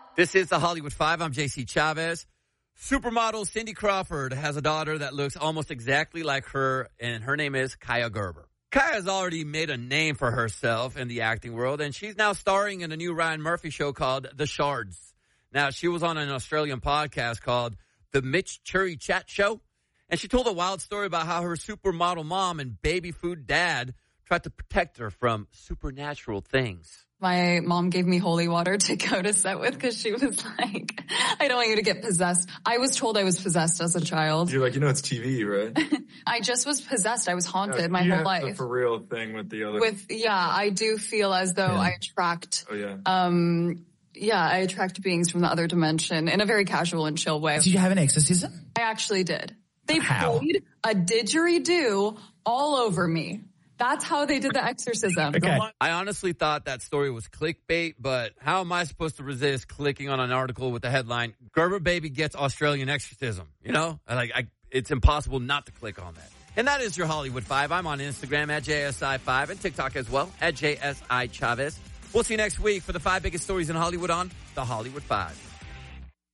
This is the Hollywood Five. I'm JC Chavez. Supermodel Cindy Crawford has a daughter that looks almost exactly like her, and her name is Kaya Gerber. Kaya's already made a name for herself in the acting world, and she's now starring in a new Ryan Murphy show called The Shards. Now, she was on an Australian podcast called The Mitch Cherry Chat Show, and she told a wild story about how her supermodel mom and baby food dad tried to protect her from supernatural things. My mom gave me holy water to go to set with because she was like, I don't want you to get possessed. I was told I was possessed as a child. You're like, it's TV, right? I just was possessed. I was haunted my whole life. The for real thing with the other. I do feel as though I attract. Oh, yeah. I attract beings from the other dimension in a very casual and chill way. Did you have an exorcism? I actually did. They played a didgeridoo all over me. That's how they did the exorcism. Okay. I honestly thought that story was clickbait, but how am I supposed to resist clicking on an article with the headline, Gerber baby gets Australian exorcism? It's impossible not to click on that. And that is your Hollywood Five. I'm on Instagram at JSI5 and TikTok as well at JSI Chavez. We'll see you next week for the 5 biggest stories in Hollywood on the Hollywood Five.